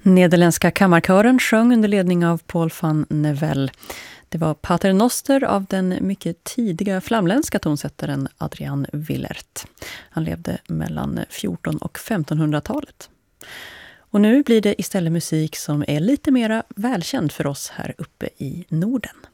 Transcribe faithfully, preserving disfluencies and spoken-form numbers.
Nederländska kammarkören sjöng under ledning av Paul van Nevel. Det var Pater Noster av den mycket tidiga flamländska tonsättaren Adrian Willert. Han levde mellan fjorton- och femtonhundratalet. Och nu blir det istället musik som är lite mera välkänd för oss här uppe i Norden.